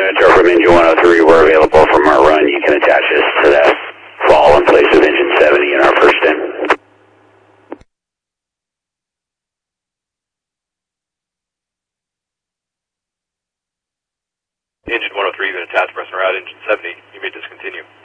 units are from engine 103 were available from our run. You can attach this to that fall in place of engine 70 in our first in. Engine 103, been attached, pressing route, engine 70. You may discontinue.